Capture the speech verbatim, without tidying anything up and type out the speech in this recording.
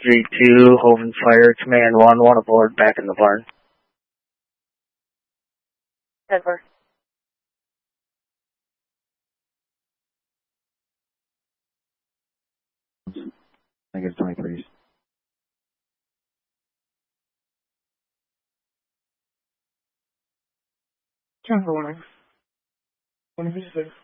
three two, Hoven Fire, Command one, one aboard, back in the barn. Denver. Negative twenty-three. Ten for one. One fifty-six.